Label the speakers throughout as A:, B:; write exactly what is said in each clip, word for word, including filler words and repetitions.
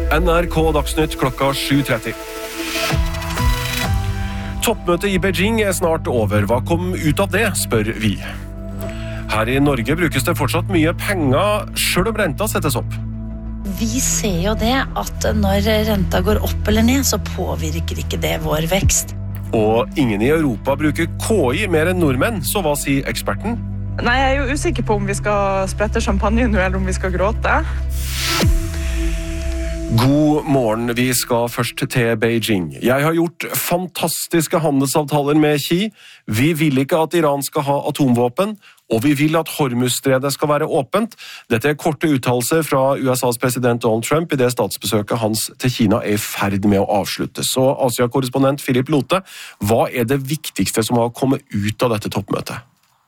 A: N R K Dagsnytt klokka sju tretti. Toppmøtet i Beijing er snart over. Hva kom ut av det, spør vi. Her i Norge brukes det fortsatt mye penger, selv om renta settes opp.
B: Vi ser jo det at når renta går opp eller ned, så påvirker ikke det vår vekst.
A: Og ingen i Europa bruker K I mer enn nordmenn, så hva sier eksperten?
C: Nei, jeg er jo usikker på om vi skal sprette champagne nå, eller om vi skal gråte.
A: God morgen, vi skal først til Beijing. Jeg har gjort fantastiske handelsavtaler med Xi. Vi vil ikke at Iran skal ha atomvåpen, og vi vil at Hormuzstredet skal være åpent. Dette er korte uttalelser fra U S A's president Donald Trump i det statsbesøket hans til Kina er i ferd med å avsluttes. Så Asia-korrespondent Philip Lote, hva er det viktigste som har kommet ut av dette toppmøtet?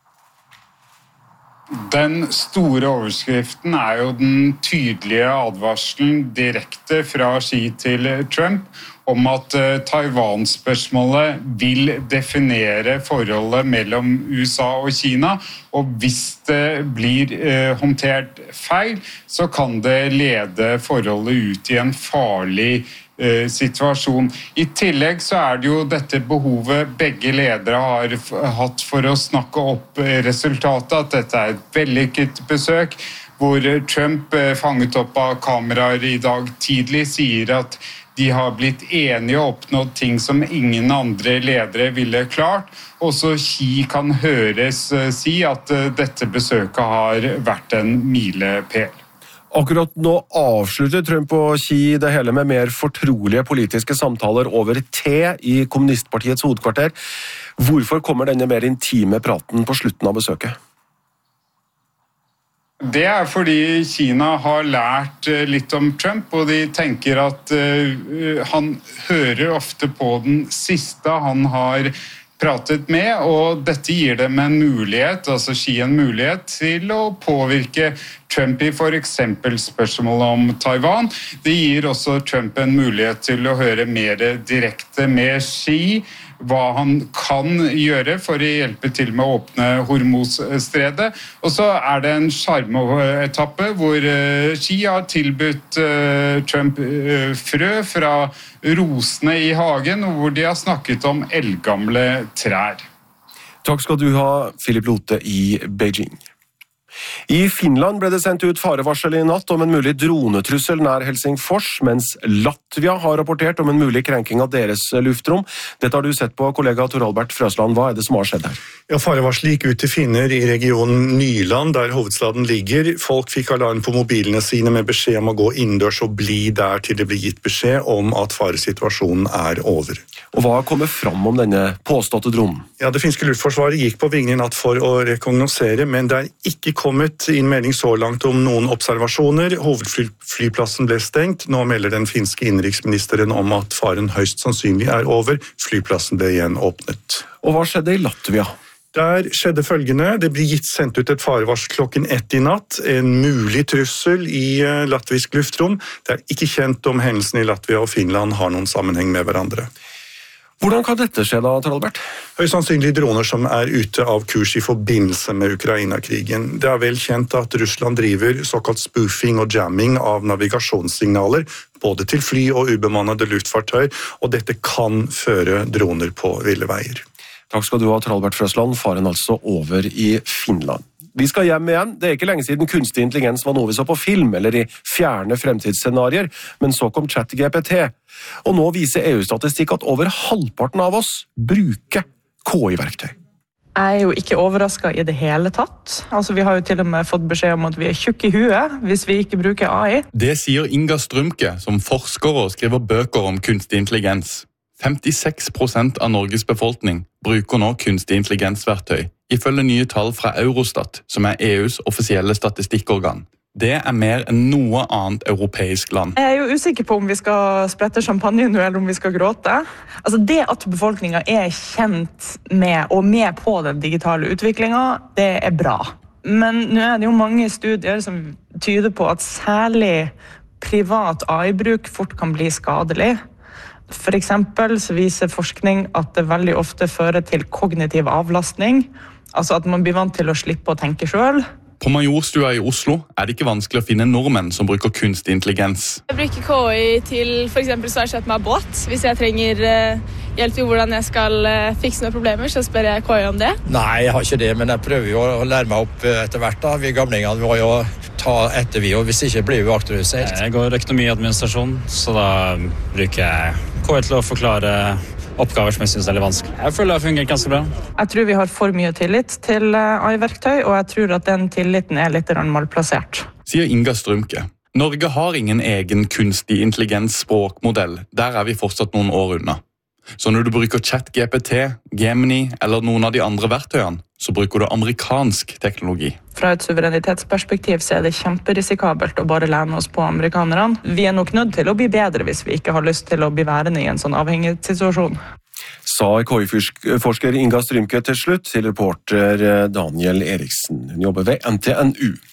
D: Den store overskriften er jo den tydelige advarselen direkte fra Xi til Trump om at Taiwan-spørsmålet vil definere forholdet mellom U S A og Kina, og hvis det blir eh, håndtert feil, så kan det lede forholdet ut i en farlig situasjon. I tillegg så er det jo dette behovet begge ledere har hatt for å snakke opp resultatet, at dette er et vellykket besøk, hvor Trump, fanget opp av kameraer i dag tidlig, sier at de har blitt enige og oppnådd ting som ingen andre ledere ville klart. Også Xi kan høres si at dette besøket har vært en milepæl.
A: Akkurat nå avslutter Trump og Xi det hele med mer fortrolige politiske samtaler over te i kommunistpartiets hovedkvarter. Hvorfor kommer denne mer intime praten på slutten av besøket?
D: Det er fordi Kina har lært litt om Trump, og de tenker at uh, han hører ofte på den siste han har pratet med, og dette gir dem en mulighet, altså Xi en mulighet til å påvirke Trump i for eksempel spørsmålet om Taiwan. Det gir også Trump en mulighet til å høre mer direkte med Xi, hva han kan gjøre for å hjelpe til med å åpne Hormuzstredet. Og så er det en sjarmetappe hvor Xi har tilbudt Trump frø fra rosene i hagen, og hvor de har snakket om eldgamle trær.
A: Takk skal du ha, Philip Lote i Beijing. I Finland ble det sendt ut farevarsel i natt om en mulig dronetrussel nær Helsingfors, mens Latvia har rapportert om en mulig krenking av deres luftrom. Dette har du sett på, kollega Tor Albert Frøsland. Hva er det som har skjedd her?
E: Ja, farevarsel gikk ut til finner i regionen Nyland, der hovedstaden ligger. Folk fikk alarm på mobilene sine med beskjed om å gå innendørs og bli der til det blir gitt beskjed om at faresituasjonen er over.
A: Og hva kommer fram om denne påståtte dronen?
E: Ja, Det finske luftforsvaret gikk på vingene i natt for å rekognosere, men det er ikke kommet inn melding så langt om noen observasjoner. Hovedflyplassen ble stengt. Nå melder den finske innenriksministeren om at faren høyst sannsynlig er over. Flyplassen ble igjen åpnet.
A: Og hva skjedde i Latvia?
E: Der skjedde følgende. Det ble gitt sendt ut et farevarsel klokken ett i natt. En mulig trussel i latvisk luftrom. Det er ikke kjent om hendelsene i Latvia og Finland har noen sammenheng med hverandre.
A: Hvordan kan dette skje da, Tor Albert?
E: Høyst sannsynlig droner som er ute av kurs i forbindelse med Ukraina-krigen. Det er vel kjent at Russland driver såkalt spoofing og jamming av navigasjonssignaler, både til fly og ubemannede luftfartøy, og dette kan føre droner på ville veier.
A: Takk skal du ha, Tor Albert Frøsland, faren altså over i Finland. Vi skal hjem igjen. Det er ikke lenge siden kunstig intelligens var noe vi så på film eller i fjerne fremtidsscenarier, men så kom ChatGPT. Og nå viser E U-statistikk at over halvparten av oss bruker K I-verktøy.
C: Jeg er jo ikke overrasket i det hele tatt. Altså, vi har jo til og med fått beskjed om at vi er tjukke i huet hvis vi ikke bruker A I.
F: Det sier Inga Strømke, som forsker og skriver bøker om kunstig intelligens. femtiseks prosent av Norges befolkning bruker nå kunstig intelligensverktøy, ifølge nye tall fra Eurostat, som er E U's offisielle statistikkorgan. Det er mer enn noe annet europeisk land.
C: Jeg er jo usikker på om vi skal sprette champagne nå, eller om vi skal gråte. Altså, det at befolkningen er kjent med og med på den digitale utviklingen, det er bra. Men nå er det jo mange studier som tyder på at særlig privat A I-bruk fort kan bli skadelig. For eksempel så viser forskning at det veldig ofte fører til kognitiv avlastning, altså at man blir vant til å slippe å tenke selv.
F: På Majorstua i Oslo er det ikke vanskelig å finne nordmenn som bruker kunstig intelligens.
G: Jeg bruker K I til for eksempel så har jeg kjøpt meg båt. Hvis jeg trenger uh, hjelp til hvordan jeg skal uh, fikse noen problemer, så spør jeg K I om det.
H: Nei, jeg har ikke det, men jeg prøver jo å lære meg opp etter hvert. da. Vi gamlingene må jo ta etter vi, og hvis ikke blir vi akterutseilt.
I: Jeg går økonomiadministrasjon, så da bruker jeg K I til å forklare oppgaver som jeg synes er litt vanskelig. Jeg føler det fungerer ganske bra.
C: Jeg tror vi har for mye tillit til A I-verktøy, og jeg tror at den tilliten er litt malplassert.
F: Sier Inga Strømke. Norge har ingen egen kunstig intelligens språkmodell. Der er vi fortsatt noen år unna. Så når du bruker ChatGPT, Gemini eller noen av de andre verktøyene, så bruker du amerikansk teknologi.
C: Fra et suverenitetsperspektiv så er det kjemperisikabelt å bare lene oss på amerikanerne. Vi er nok nødt til å bli bedre hvis vi ikke har lyst til å bli værende i en sånn avhengighetssituasjon.
A: Sa K I-forsker Inga Strømke til slutt til reporter Daniel Eriksen. Hun jobber ved N T N U.